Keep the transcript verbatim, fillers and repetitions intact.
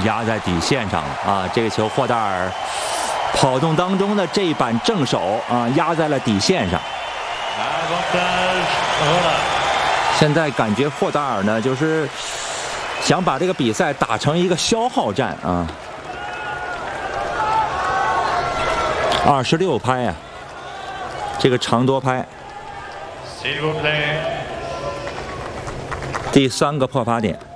压在底线上了啊！这个球霍达尔跑动当中的这一板正手啊，压在了底线上。现在感觉霍达尔呢，就是想把这个比赛打成一个消耗战啊。二十六拍啊，这个长多拍。第三个破发点。